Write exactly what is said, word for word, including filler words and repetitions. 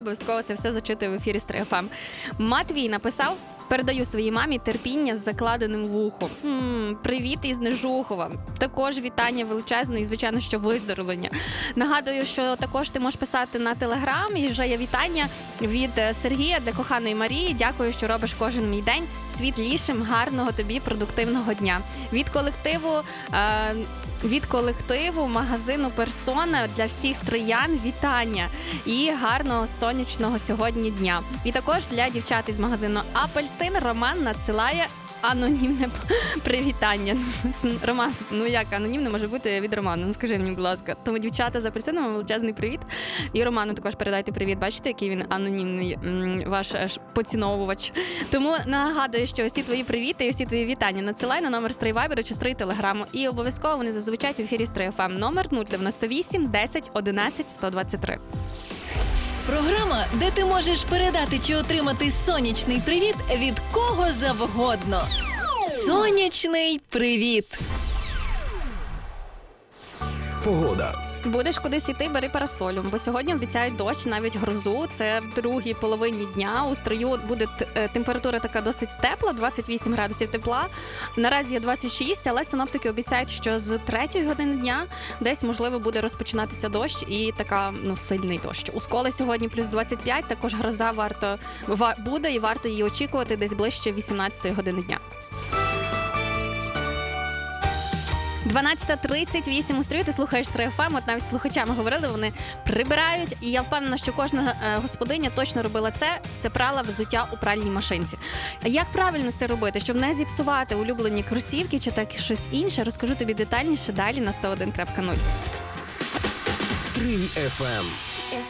Обов'язково це все зачитую в ефірі з три еф ем. Матвій написав: передаю своїй мамі терпіння з закладеним вухом. М-м, привіт із Нежухова. Також вітання величезне і, звичайно, що виздоровлення. Нагадую, що також ти можеш писати на Телеграм. І вже є вітання від Сергія для коханої Марії. Дякую, що робиш кожен мій день світлішим, гарного тобі, продуктивного дня. Від колективу... Е- Від колективу магазину «Персона» для всіх стриян вітання і гарного сонячного сьогодні дня. І також для дівчат із магазину «Апельсин» Роман надсилає анонімне привітання. Роман, ну як анонімне може бути від Романа? Ну скажи мені, будь ласка. Тому дівчата з «Апельсином» величезний привіт. І Роману також передайте привіт. Бачите, який він анонімний, ваш поціновувач. Тому нагадую, що всі твої привіти і всі твої вітання надсилай на номер стрій Вайберу чи стрій Телеграму. І обов'язково вони зазвичай в ефірі з три еф ем. Номер нуль дев'яносто вісім десять одинадцять сто двадцять три. Програма, де ти можеш передати чи отримати сонячний привіт від кого завгодно. Сонячний привіт! Погода. Будеш кудись іти, бери парасолю, бо сьогодні обіцяють дощ, навіть грозу. Це в другій половині дня. У строю буде температура така досить тепла, двадцять вісім градусів тепла. Наразі є двадцять шість, але синоптики обіцяють, що з третьої години дня десь, можливо, буде розпочинатися дощ і така, ну, сильний дощ. У Сколі сьогодні плюс двадцять п'ять, також гроза варто буде і варто її очікувати десь ближче вісімнадцятої години дня. дванадцята тридцять вісім у строю, ти слухаєш три еф ем, от навіть з слухачами говорили, вони прибирають, і я впевнена, що кожна господиня точно робила це, це прала взуття у пральній машинці. Як правильно це робити, щоб не зіпсувати улюблені кросівки чи так щось інше, розкажу тобі детальніше далі на сто один крапка нуль. Стрій еф ем.